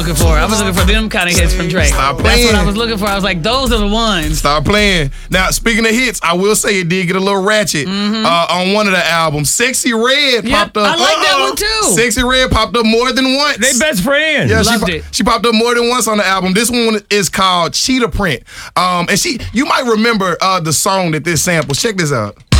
looking for. I was looking for them kind of hits from Drake. Stop That's playing. what I was looking for. I was like, those are the ones. Stop playing. Now, speaking of hits, I will say it did get a little ratchet on one of the albums. Sexy Red popped up. I like that one too. Sexy Red popped up more than once. They best friends. Yeah, Loved it. she popped up more than once on the album. This one is called Cheetah Print. And you might remember the song that this samples. Check this out.